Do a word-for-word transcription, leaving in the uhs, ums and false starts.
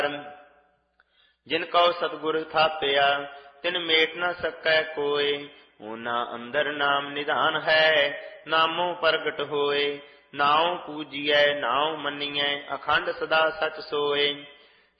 ਜਿਨ ਕਉ ਸਤਿਗੁਰ ਥਾਪਿਆ ਤਿਨ ਮੇਟ ਨ ਸਕੈ ਕੋਇ। ਊਨਾ ਅੰਦਰ ਨਾਮ ਨਿਧਾਨ ਹੈ, ਨਾਮੋ ਪ੍ਰਗਟ ਹੋਏ। ਨਾਉ ਪੂਜੀਐ ਨਾਉ ਮੰਨੀਐ, ਅਖੰਡ ਸਦਾ ਸਚ ਸੋਏ।